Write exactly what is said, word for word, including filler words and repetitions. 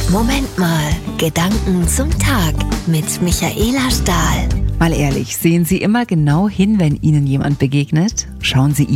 Moment mal, Gedanken zum Tag mit Michaela Stahl. Mal ehrlich, sehen Sie immer genau hin, wenn Ihnen jemand begegnet? Schauen Sie